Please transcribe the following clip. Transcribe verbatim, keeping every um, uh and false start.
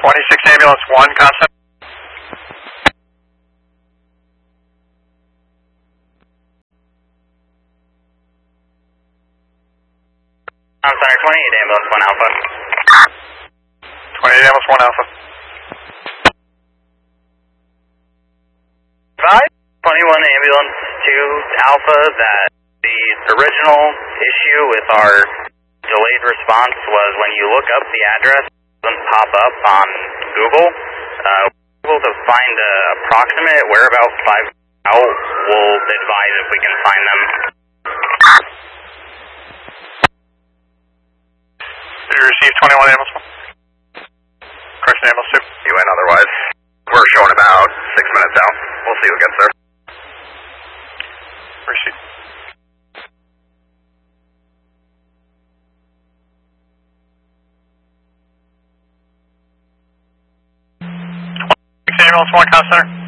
twenty-six ambulance one, constant. I'm sorry, twenty-eight ambulance one alpha. twenty-eight ambulance one alpha. Five. twenty-one ambulance two alpha that the original issue with our delayed response was when you look up the address, it doesn't pop up on Google. Uh, we're able to find a approximate whereabouts five out. We'll advise if we can find them. Did you receive twenty-one ambulance one? Correction, ambulance two. You in otherwise. We're showing about six minutes out. We'll see who gets there. Receive. Ambulance one, constant.